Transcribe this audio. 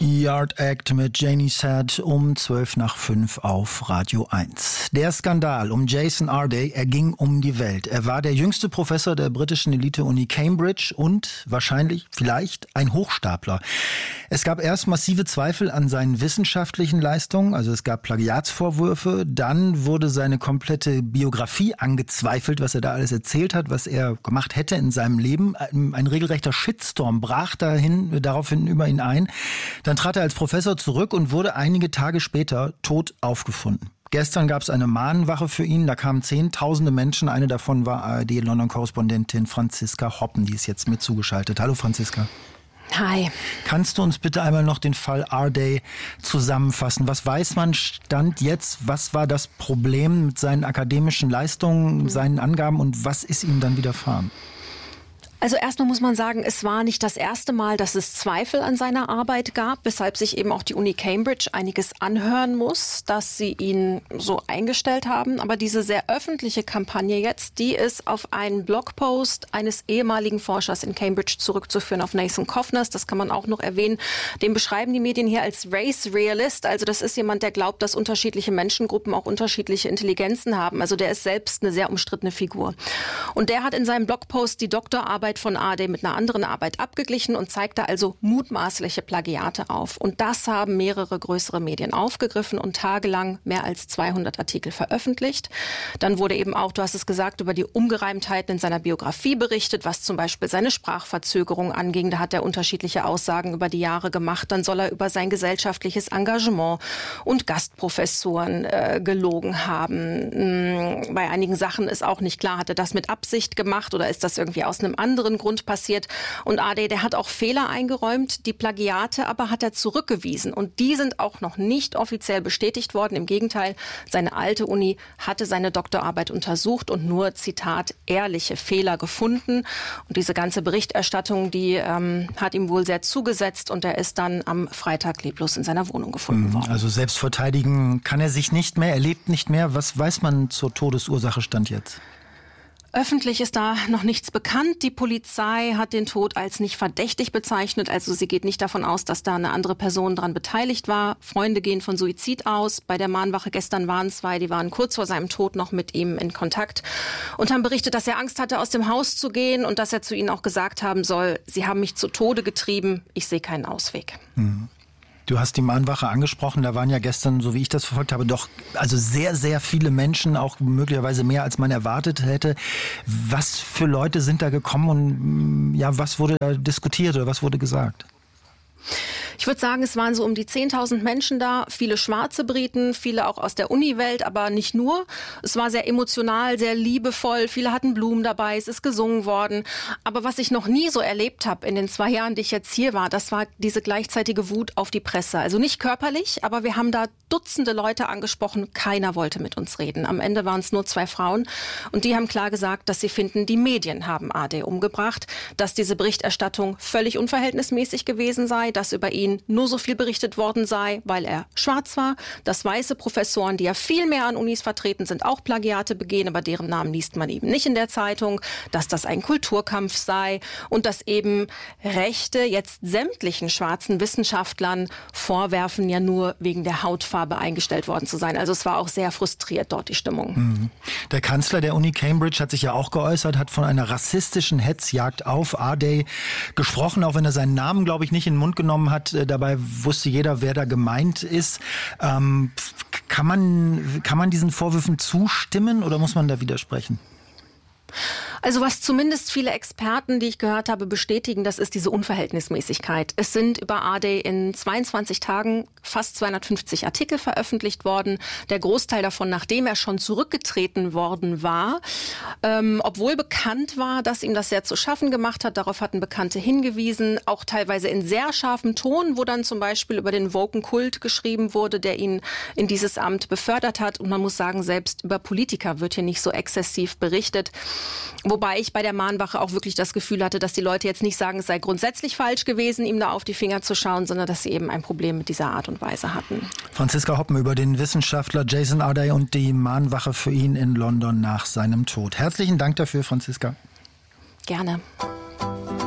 Yard Act mit Janie Sad um 5:12 auf Radio 1. Der Skandal um Jason Arday, er ging um die Welt. Er war der jüngste Professor der britischen Elite-Uni Cambridge und wahrscheinlich, vielleicht ein Hochstapler. Es gab erst massive Zweifel an seinen wissenschaftlichen Leistungen, also es gab Plagiatsvorwürfe. Dann wurde seine komplette Biografie angezweifelt, was er da alles erzählt hat, was er gemacht hätte in seinem Leben. Ein regelrechter Shitstorm brach daraufhin über ihn ein. Dann trat er als Professor zurück und wurde einige Tage später tot aufgefunden. Gestern gab es eine Mahnwache für ihn, da kamen Zehntausende Menschen. Eine davon war ARD-London-Korrespondentin Franziska Hoppen, die ist jetzt mit zugeschaltet. Hallo Franziska. Hi. Kannst du uns bitte einmal noch den Fall Arday zusammenfassen? Was weiß man Stand jetzt? Was war das Problem mit seinen akademischen Leistungen, seinen Angaben und was ist ihm dann widerfahren? Also erstmal muss man sagen, es war nicht das erste Mal, dass es Zweifel an seiner Arbeit gab, weshalb sich eben auch die Uni Cambridge einiges anhören muss, dass sie ihn so eingestellt haben. Aber diese sehr öffentliche Kampagne jetzt, die ist auf einen Blogpost eines ehemaligen Forschers in Cambridge zurückzuführen, auf Nathan Coffners. Das kann man auch noch erwähnen. Den beschreiben die Medien hier als Race Realist. Also das ist jemand, der glaubt, dass unterschiedliche Menschengruppen auch unterschiedliche Intelligenzen haben. Also der ist selbst eine sehr umstrittene Figur. Und der hat in seinem Blogpost die Doktorarbeit von Arday mit einer anderen Arbeit abgeglichen und zeigte also mutmaßliche Plagiate auf. Und das haben mehrere größere Medien aufgegriffen und tagelang mehr als 200 Artikel veröffentlicht. Dann wurde eben auch, du hast es gesagt, über die Ungereimtheiten in seiner Biografie berichtet, was zum Beispiel seine Sprachverzögerung anging. Da hat er unterschiedliche Aussagen über die Jahre gemacht. Dann soll er über sein gesellschaftliches Engagement und Gastprofessoren gelogen haben. Bei einigen Sachen ist auch nicht klar, hat er das mit Absicht gemacht oder ist das irgendwie aus einem anderen Grund passiert. Und Arday, der hat auch Fehler eingeräumt, die Plagiate aber hat er zurückgewiesen. Und die sind auch noch nicht offiziell bestätigt worden. Im Gegenteil, seine alte Uni hatte seine Doktorarbeit untersucht und nur, Zitat, ehrliche Fehler gefunden. Und diese ganze Berichterstattung, die hat ihm wohl sehr zugesetzt und er ist dann am Freitag leblos in seiner Wohnung gefunden worden. Also selbst verteidigen kann er sich nicht mehr, er lebt nicht mehr. Was weiß man zur Todesursache Stand jetzt? Öffentlich ist da noch nichts bekannt. Die Polizei hat den Tod als nicht verdächtig bezeichnet. Also sie geht nicht davon aus, dass da eine andere Person daran beteiligt war. Freunde gehen von Suizid aus. Bei der Mahnwache gestern waren 2, die waren kurz vor seinem Tod noch mit ihm in Kontakt und haben berichtet, dass er Angst hatte, aus dem Haus zu gehen und dass er zu ihnen auch gesagt haben soll, sie haben mich zu Tode getrieben, ich sehe keinen Ausweg. Mhm. Du hast die Mahnwache angesprochen, da waren ja gestern, so wie ich das verfolgt habe, doch also sehr, sehr viele Menschen, auch möglicherweise mehr, als man erwartet hätte. Was für Leute sind da gekommen und ja, was wurde da diskutiert oder was wurde gesagt? Ich würde sagen, es waren so um die 10.000 Menschen da, viele schwarze Briten, viele auch aus der Uni-Welt, aber nicht nur. Es war sehr emotional, sehr liebevoll, viele hatten Blumen dabei, es ist gesungen worden. Aber was ich noch nie so erlebt habe in den 2 Jahren, die ich jetzt hier war, das war diese gleichzeitige Wut auf die Presse. Also nicht körperlich, aber wir haben da Dutzende Leute angesprochen, keiner wollte mit uns reden. Am Ende waren es nur 2 Frauen und die haben klar gesagt, dass sie finden, die Medien haben Arday umgebracht, dass diese Berichterstattung völlig unverhältnismäßig gewesen sei, dass über ihn nur so viel berichtet worden sei, weil er schwarz war, dass weiße Professoren, die ja viel mehr an Unis vertreten sind, auch Plagiate begehen, aber deren Namen liest man eben nicht in der Zeitung, dass das ein Kulturkampf sei und dass eben Rechte jetzt sämtlichen schwarzen Wissenschaftlern vorwerfen, ja nur wegen der Hautfarbe eingestellt worden zu sein. Also es war auch sehr frustriert dort die Stimmung. Der Kanzler der Uni Cambridge hat sich ja auch geäußert, hat von einer rassistischen Hetzjagd auf Arday gesprochen, auch wenn er seinen Namen, glaube ich, nicht in den Mund genommen hat. Dabei wusste jeder, wer da gemeint ist. Kann man diesen Vorwürfen zustimmen oder muss man da widersprechen? Also was zumindest viele Experten, die ich gehört habe, bestätigen, das ist diese Unverhältnismäßigkeit. Es sind über Arday in 22 Tagen fast 250 Artikel veröffentlicht worden. Der Großteil davon, nachdem er schon zurückgetreten worden war. Obwohl bekannt war, dass ihm das sehr zu schaffen gemacht hat. Darauf hatten Bekannte hingewiesen. Auch teilweise in sehr scharfem Ton, wo dann zum Beispiel über den Woken-Kult geschrieben wurde, der ihn in dieses Amt befördert hat. Und man muss sagen, selbst über Politiker wird hier nicht so exzessiv berichtet. Wobei ich bei der Mahnwache auch wirklich das Gefühl hatte, dass die Leute jetzt nicht sagen, es sei grundsätzlich falsch gewesen, ihm da auf die Finger zu schauen, sondern dass sie eben ein Problem mit dieser Art und Weise hatten. Franziska Hoppen über den Wissenschaftler Jason Arday und die Mahnwache für ihn in London nach seinem Tod. Herzlichen Dank dafür, Franziska. Gerne.